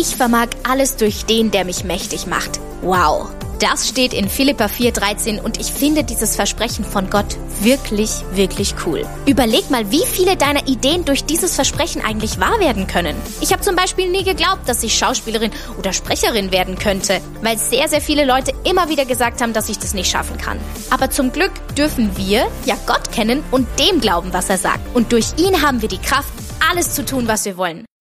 Ich vermag alles durch den, der mich mächtig macht. Wow. Das steht in Philipper 4,13 und ich finde dieses Versprechen von Gott wirklich, wirklich cool. Überleg mal, wie viele deiner Ideen durch dieses Versprechen eigentlich wahr werden können. Ich habe zum Beispiel nie geglaubt, dass ich Schauspielerin oder Sprecherin werden könnte, weil sehr, sehr viele Leute immer wieder gesagt haben, dass ich das nicht schaffen kann. Aber zum Glück dürfen wir ja Gott kennen und dem glauben, was er sagt. Und durch ihn haben wir die Kraft, alles zu tun, was wir wollen.